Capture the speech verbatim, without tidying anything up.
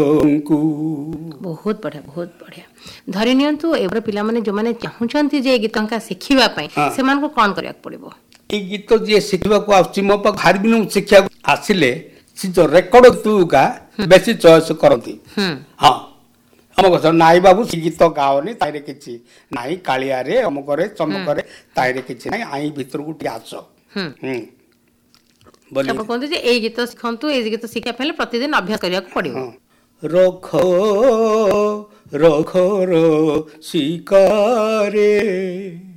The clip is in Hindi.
बहुत बढ़िया बहुत बढ़िया धरी नियंतु एबर पिला माने जो माने चाहुचंती जे गीत का सिखिबा पई से मान को कोन करिया पड़िबो ए गीत जे सिखिबा को आछि मो पा हार बिनु शिक्षा आसिले सी जो रेकॉर्ड तू का बेसी चॉइस करती हां हम कह नाई बाबू सी गीत गाओनी ताइरे किछि नाई कालिया रे हम करे चम करे ताइरे किछि नाई आई भीतर गुटी आछ हम बोली आप कोन जे ए गीत सिखंतु ए गीत सिखा पहले प्रतिदिन अभ्यास करिया को पड़िबो रखो रखो रो शिकारे